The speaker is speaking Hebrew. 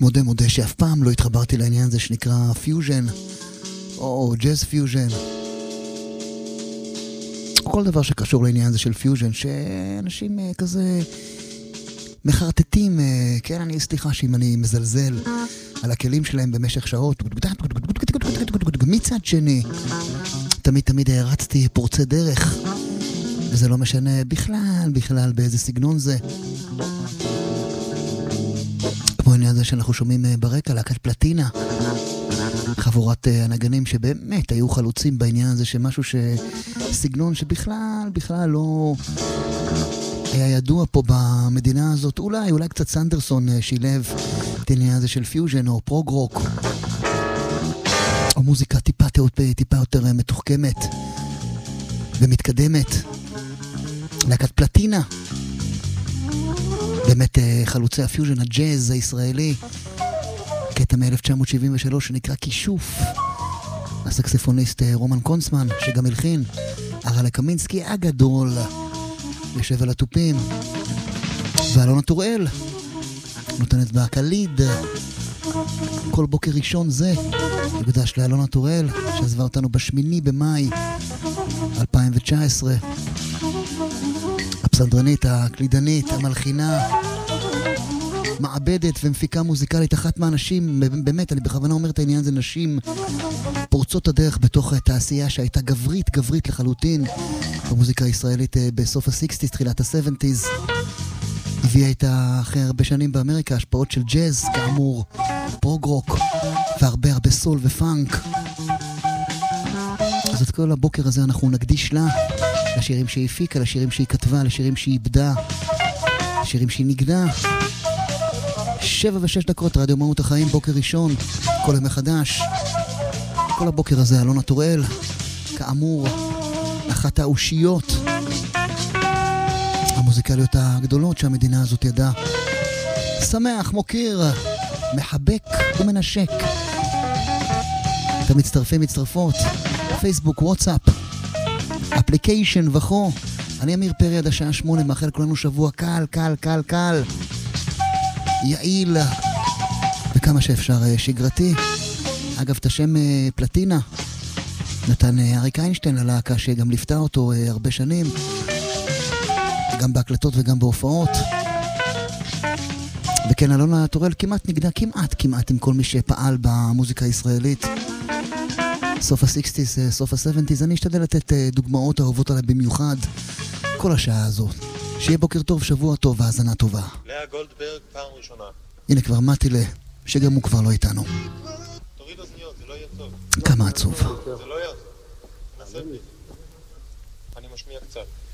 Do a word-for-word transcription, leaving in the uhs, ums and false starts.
מודה מודה שאף פעם לא התחברתי לעניין הזה שנקרא פיוז'ן, או ג'אז פיוז'ן. כל דבר שקשור לעניין הזה של פיוז'ן, שאנשים uh, כזה מחרטטים, uh, כן, אני סליחה שאם אני מזלזל על הכלים שלהם במשך שעות, מצד שני, תמיד תמיד הרצתי פורצי דרך, וזה לא משנה בכלל, בכלל באיזה סגנון זה. כמו העניין הזה שאנחנו שומעים ברקע, להקת פלטינה, חבורת הנגנים שבאמת היו חלוצים בעניין הזה, שמשהו שסגנון שבכלל, בכלל לא היה ידוע פה במדינה הזאת. אולי, אולי קצת סנדרסון שילב את העניין הזה של פיוז'ן או פרוג-רוק, או מוזיקה טיפה, טיפה יותר מתוחכמת ומתקדמת. להקת פלטינה, באמת חלוצי הפיוז'ן, הג'אז הישראלי, קטע מ-אלף תשע מאות שבעים ושלוש שנקרא כישוף. הסקספוניסט רומן קונסמן, שגם הלחין, הרלה קמינסקי הגדול, יושב על הטופים, ואלונה טוראל נותנת בהקליד. כל בוקר ראשון זה יוקדש לאלונה טוראל, שעזבה אותנו בשמיני במאי אלפיים תשע עשרה. הפסנדרנית, הקלידנית, המלחינה, מעבדת ומפיקה מוזיקלית, אחת מהאנשים, באמת, אני בכוונה אומר את העניין הזה, נשים פורצות הדרך בתוך התעשייה שהייתה גברית, גברית לחלוטין במוזיקה הישראלית בסוף ה-שישים, תחילת ה-שבעים. הביאה איתה אחרי הרבה שנים באמריקה השפעות של ג'אז, כאמור, פרוג-רוק, והרבה הרבה סול ופאנק. אז את כל הבוקר הזה אנחנו נקדיש לה, לשירים שהיא הפיקה, לשירים שהיא כתבה, לשירים שהיא איבדה, לשירים שהיא נגדה. שבע ושש דקות, רדיו מהות החיים, בוקר ראשון, כל יום מחדש. כל הבוקר הזה, אלונה טוראל, כאמור, אחת האושיות המוזיקליות הגדולות שהמדינה הזאת ידעה. שמח, מוקיר, מחבק ומנשק. אתם מצטרפים, מצטרפות, פייסבוק, וואטסאפ, אפליקיישן וכו. אני אמיר פרי עד השעה שמונה, מאחל כולנו שבוע קל, קל, קל, קל, יעיל, וכמה שאפשר שגרתי. אגב, את השם פלטינה נתן אריק איינשטיין ללהקה, שגם ליפתה אותו הרבה שנים, גם בהקלטות וגם בהופעות. וכן, אלונה טוראל כמעט נגדה, כמעט, כמעט עם כל מי שפעל במוזיקה הישראלית. סוף ה-שישים, סוף ה-שבעים, אני אשתדל לתת דוגמאות אהובות עליי במיוחד כל השעה הזאת. שיהיה בוקר טוב, שבוע טוב והאזנה טובה. לאה גולדברג, פעם ראשונה. הנה כבר מתי לה, שגם הוא כבר לא איתנו. תוריד אוזניות, זה לא יהיה טוב. כמה עצוב. זה לא יעזור. נעשה לי. אני משמיע קצת.